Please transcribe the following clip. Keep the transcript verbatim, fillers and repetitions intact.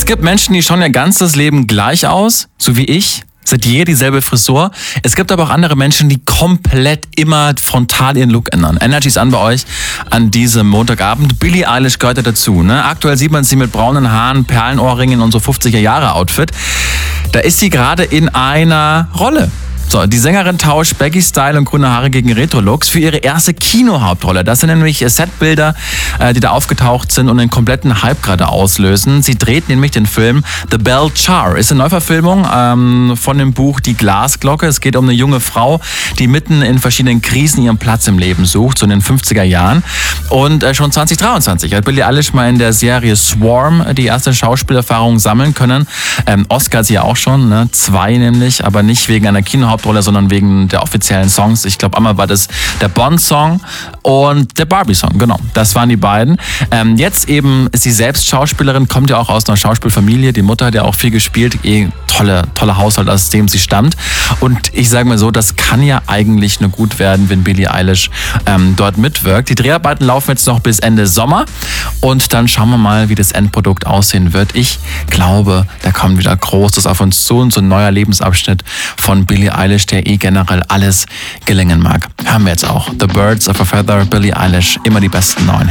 gibt Menschen, die schauen ihr ganzes Leben gleich aus, so wie ich. Seit je dieselbe Frisur. Es gibt aber auch andere Menschen, die komplett immer frontal ihren Look ändern. Energy ist an bei euch an diesem Montagabend. Billie Eilish gehört ja dazu. Ne? Aktuell sieht man sie mit braunen Haaren, Perlenohrringen und so fünfziger-Jahre-Outfit. Da ist sie gerade in einer Rolle. So, die Sängerin tauscht Baggy-Style und grüne Haare gegen Retro-Looks für ihre erste Kinohauptrolle. Das sind nämlich Setbilder, die da aufgetaucht sind und einen kompletten Hype gerade auslösen. Sie dreht nämlich den Film The Bell Jar. Ist eine Neuverfilmung ähm, von dem Buch Die Glasglocke. Es geht um eine junge Frau, die mitten in verschiedenen Krisen ihren Platz im Leben sucht, so in den fünfziger Jahren. Und äh, schon zwanzig dreiundzwanzig hat Billie Eilish mal in der Serie Swarm die erste Schauspielerfahrung sammeln können. Ähm, Oscar sie ja auch schon, ne? Zwei nämlich, aber nicht wegen einer Kinohauptrolle, sondern wegen der offiziellen Songs. Ich glaube, einmal war das der Bond-Song und der Barbie-Song, genau. Das waren die beiden. Ähm, jetzt eben ist sie selbst Schauspielerin, kommt ja auch aus einer Schauspielfamilie. Die Mutter hat ja auch viel gespielt. Eh, tolle, tolle Haushalt, aus dem sie stammt. Und ich sage mal so, das kann ja eigentlich nur gut werden, wenn Billie Eilish ähm, dort mitwirkt. Die Dreharbeiten laufen jetzt noch bis Ende Sommer und dann schauen wir mal, wie das Endprodukt aussehen wird. Ich glaube, da kommt wieder Großes auf uns zu und so ein neuer Lebensabschnitt von Billie Eilish, der eh generell alles gelingen mag. Hören wir jetzt auch. The Birds of a Feather, Billie Eilish, immer die besten neuen.